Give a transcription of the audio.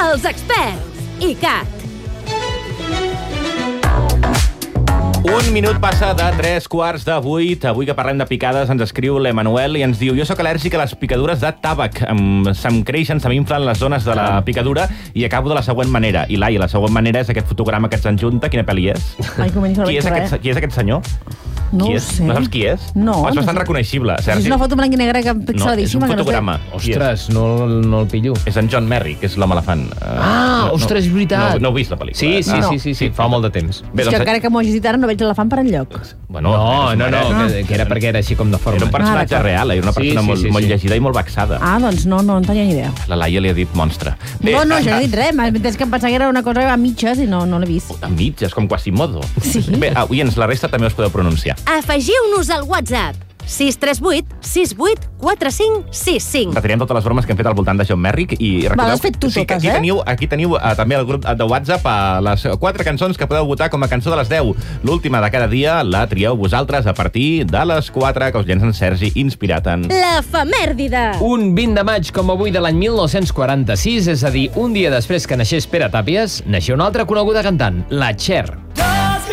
Els experts. ICAT. Un minut passa de 7:45. Avui que parlem de picades ens escriu l'Emanuel i ens diu: jo sóc al·lèrgic a les picadures de tàbac. Se'm creixen, se m'inflen les zones de la picadura i acabo de la següent manera. I Laia, la següent manera és aquest fotograma que ens enjunta. Quina pel·li és? Ai, qui és aquest senyor? No qui ho és? sé. No saps qui és? No. És bastant reconeixible, Sergi. És una foto blanc i negre que pixeladíssima. No, és un fotograma. Ostres, no el pillo. És en John Merrick, que és l'home elefant. Ostres, és veritat. No heu vist la pel·lícula? Sí, fa molt de temps. És que encara que m'ho hagis dit ara no veig l'elefant per enlloc. Bueno, que era perquè era així com de forma. Era un personatge real, era una persona molt llegida i molt vexada. Doncs no en tenia ni idea. La Laia li ha dit monstre. No, jo no he dit res. M'ha entès que em pensava que era una cosa a mitges i no l'he vist. A mitges, com Quasimodo. Sí. Bé, oients, la resta també us podeu pronunciar. Afegiu-nos al WhatsApp. 638 68 45 65. Retirem totes les bromes que hem fet al voltant de John Merrick i recordeu... Has fet tu totes, Aquí teniu també el grup de WhatsApp les 4 cançons que podeu votar com a cançó de les 10. L'última de cada dia la trieu vosaltres a partir de les 4 que us llença en Sergi, inspirat en... L'efemèrdide. Un 20 de maig com avui de l'any 1946, és a dir, un dia després que naixés Pere Tàpies, naixia una altra coneguda cantant, la Cher.